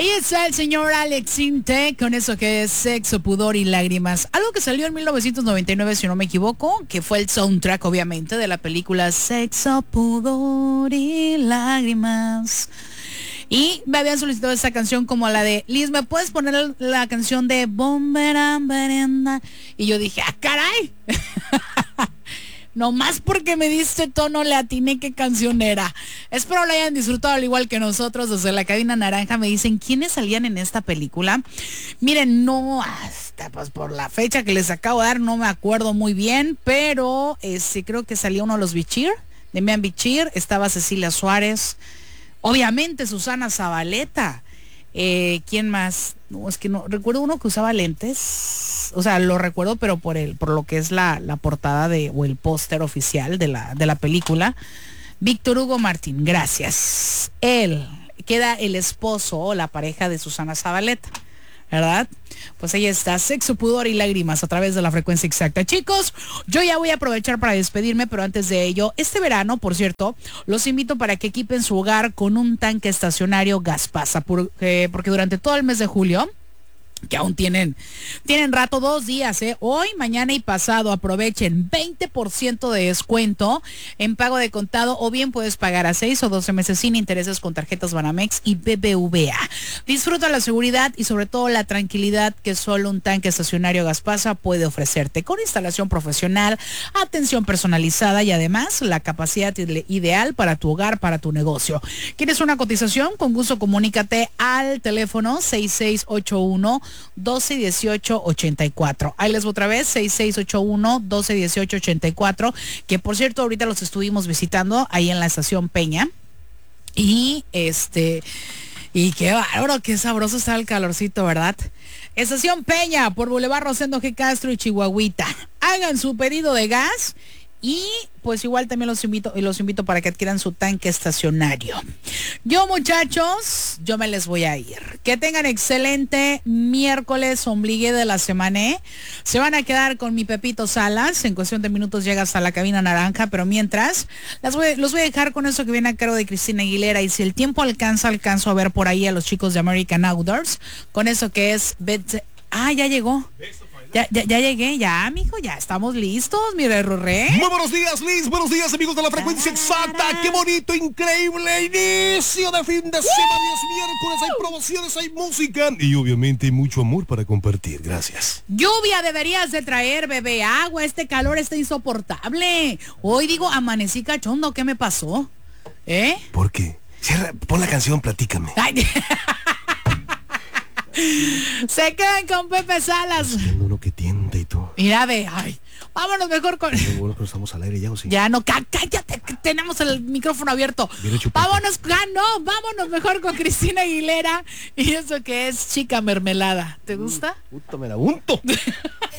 Ahí está el señor Alex Intec con eso que es Sexo, Pudor y Lágrimas. Algo que salió en 1999, si no me equivoco, que fue el soundtrack, obviamente, de la película Sexo, Pudor y Lágrimas. Y me habían solicitado esa canción como la de Liz, ¿me puedes poner la canción de Bomberan Berenda? Y yo dije, ¡ah, caray! Nomás porque me diste tono le atiné qué canción era. Espero la hayan disfrutado al igual que nosotros. Desde la cabina naranja me dicen quiénes salían en esta película. Miren, no, hasta pues por la fecha que les acabo de dar no me acuerdo muy bien, pero creo que salía uno de los Bichir, de Mian Bichir, estaba Cecilia Suárez, obviamente Susana Zabaleta. ¿Quién más? No, es que no recuerdo uno que usaba lentes. O sea, lo recuerdo, pero por lo que es la portada o el póster oficial de la película. Víctor Hugo Martín, gracias. Él queda el esposo o la pareja de Susana Zabaleta, ¿verdad? Pues ahí está, Sexo, Pudor y Lágrimas a través de la frecuencia exacta. Chicos, yo ya voy a aprovechar para despedirme, pero antes de ello, este verano, por cierto, los invito para que equipen su hogar con un tanque estacionario Gaspasa, porque durante todo el mes de julio, que aún tienen rato, 2 días, hoy, mañana y pasado, aprovechen 20% de descuento en pago de contado, o bien puedes pagar a 6 o 12 meses sin intereses con tarjetas Banamex y BBVA. Disfruta la seguridad y sobre todo la tranquilidad que solo un tanque estacionario Gaspasa puede ofrecerte, con instalación profesional, atención personalizada y además la capacidad ideal para tu hogar, para tu negocio. ¿Quieres una cotización? Con gusto comunícate al teléfono 6681-1218-84. Ahí les voy otra vez, 6681-1218-84, que por cierto ahorita los estuvimos visitando ahí en la estación Peña. Y y qué bárbaro, qué sabroso está el calorcito, ¿verdad? Estación Peña por Boulevard Rosendo G. Castro y Chihuahuita. Hagan su pedido de gas. Y pues igual también los invito para que adquieran su tanque estacionario. Yo, muchachos, yo me les voy a ir. Que tengan excelente miércoles, ombligue de la semana. Se van a quedar con mi Pepito Salas. En cuestión de minutos llega hasta la cabina naranja, pero mientras los voy a dejar con eso que viene a cargo de Cristina Aguilera. Y si el tiempo alcanzo a ver por ahí a los chicos de American Outdoors con eso que es ya llegó. Ya llegué, ya, mijo, ya estamos listos, mire, Rorré. Muy buenos días, Liz, buenos días, amigos de la frecuencia exacta. Qué bonito, increíble inicio de fin de semana. Es miércoles, hay promociones, hay música y obviamente hay mucho amor para compartir. Gracias. Lluvia deberías de traer, bebé, agua, este calor está insoportable. Hoy digo, amanecí cachondo, ¿qué me pasó? ¿Por qué? Pon la canción, platícame. Ay. Se quedan con Pepe Salas. Uno que tienta y tú. Mira, vámonos mejor con... Bueno, pero estamos al aire ya, ¿o sí? Ya no, cállate, que tenemos el micrófono abierto. Vámonos mejor con Cristina Aguilera y eso que es Chica Mermelada. ¿Te gusta? Puta, me la unto.